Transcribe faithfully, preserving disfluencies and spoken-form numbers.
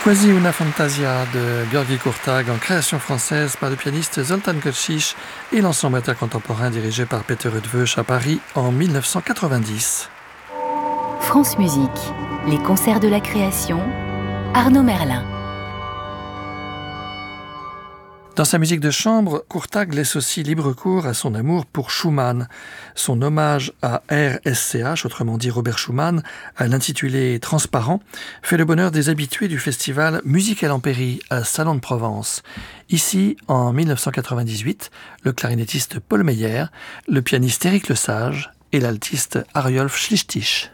Quasi una fantasia de György Kurtág en création française par le pianiste Zoltán Kocsis et l'ensemble intercontemporain dirigé par Peter Eötvös à Paris en mille neuf cent quatre-vingt-dix. France Musique, les concerts de la création, Arnaud Merlin. Dans sa musique de chambre, Kurtág laisse aussi libre cours à son amour pour Schumann. Son hommage à R S C H, autrement dit Robert Schumann, à l'intitulé Transparent, fait le bonheur des habitués du festival Musique et Lampéry à Salon de Provence. Ici, en mille neuf cent quatre-vingt-dix-huit, le clarinettiste Paul Meyer, le pianiste Éric Lesage et l'altiste Arjolf Schlichting.